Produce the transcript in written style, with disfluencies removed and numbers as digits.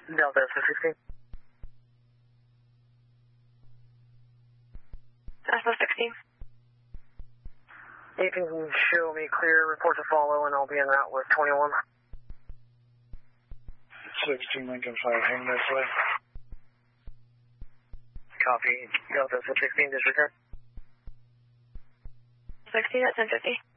Delta 16. Cessna 16. You can show me clear, report to follow, and I'll be en route with 21. 16 Lincoln 5, hang this way. Copy. Delta 16, disregard. 16 at 1050.